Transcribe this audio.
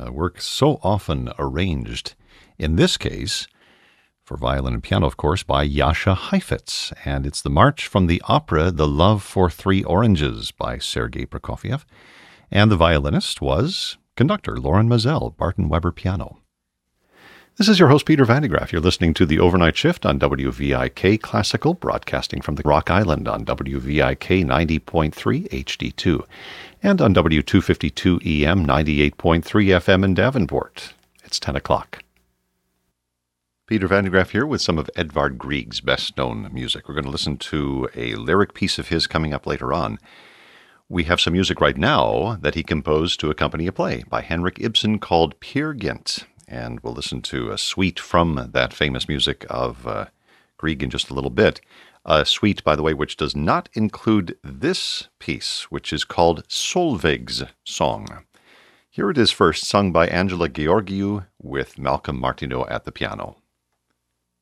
work so often arranged. In this case, for violin and piano, of course, by Jascha Heifetz. And it's the march from the opera The Love for Three Oranges by Sergei Prokofiev. And the violinist was conductor Loren Maazel, Barton Weber piano. This is your host, Peter Van de Graaff. You're listening to The Overnight Shift on WVIK Classical, broadcasting from the Rock Island on WVIK 90.3 HD2 and on W252 EM 98.3 FM in Davenport. It's 10 o'clock. Peter Van de Graaff here with some of Edvard Grieg's best-known music. We're going to listen to a lyric piece of his coming up later on. We have some music right now that he composed to accompany a play by Henrik Ibsen called Peer Gynt. And we'll listen to a suite from that famous music of Grieg in just a little bit. A suite, by the way, which does not include this piece, which is called Solveig's Song. Here it is first, sung by Angela Gheorghiu with Malcolm Martineau at the piano.